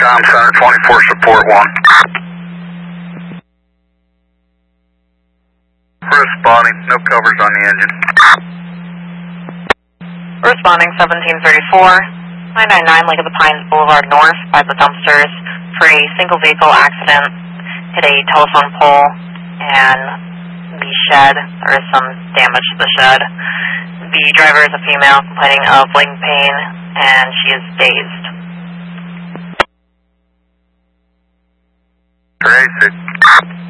Tom Center 24 support 1. Responding, no covers on the engine. Responding 1734, 999 Lake of the Pines Boulevard North by the dumpsters for a single vehicle accident. Hit a telephone pole and the shed. There is some damage to the shed. The driver is a female complaining of latent pain and she is dazed. Tracy.